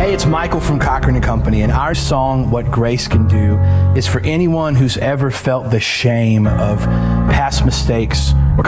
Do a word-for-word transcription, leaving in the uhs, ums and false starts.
Hey, it's Michael from Cochran and Company, and our song, What Grace Can Do, is for anyone who's ever felt the shame of past mistakes or